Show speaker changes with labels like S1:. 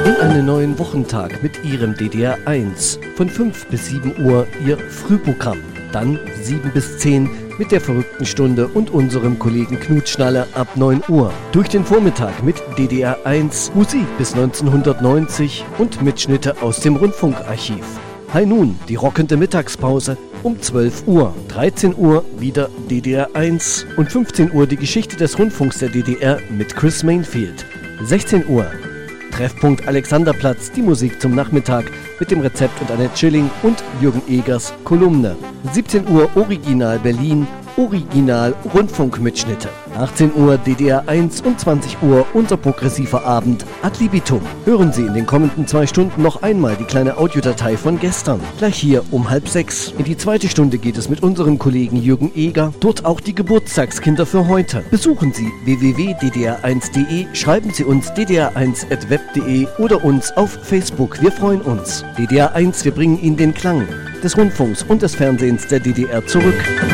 S1: In einen neuen Wochentag mit Ihrem DDR 1. Von 5 bis 7 Uhr Ihr Frühprogramm. Dann 7 bis 10 mit der verrückten Stunde und unserem Kollegen Knut Schnaller ab 9 Uhr. Durch den Vormittag mit DDR 1 Musik bis 1990 und Mitschnitte aus dem Rundfunkarchiv. Hi nun, die rockende Mittagspause um 12 Uhr. 13 Uhr wieder DDR 1 und 15 Uhr die Geschichte des Rundfunks der DDR mit Chris Mainfield. 16 Uhr Treffpunkt Alexanderplatz, die Musik zum Nachmittag mit dem Rezept und Annette Schilling und Jürgen Egers Kolumne. 17 Uhr Original Berlin, Original Rundfunkmitschnitte. 18 Uhr DDR 1 und 20 Uhr unser progressiver Abend Ad libitum. Hören Sie in den kommenden 2 Stunden noch einmal die kleine Audiodatei von gestern. Gleich hier um 5:30. In die zweite Stunde geht es mit unserem Kollegen Jürgen Eger. Dort auch die Geburtstagskinder für heute. Besuchen Sie www.ddr1.de, schreiben Sie uns ddr1@web.de oder uns auf Facebook. Wir freuen uns. DDR 1, wir bringen Ihnen den Klang des Rundfunks und des Fernsehens der DDR zurück.